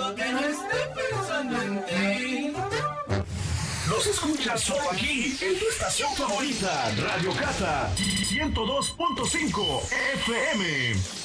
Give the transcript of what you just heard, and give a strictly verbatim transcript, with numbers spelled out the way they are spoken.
dudo que no esté pensando en ti. Los escuchas solo aquí, en tu estación favorita, Radio Cata ciento dos punto cinco F M.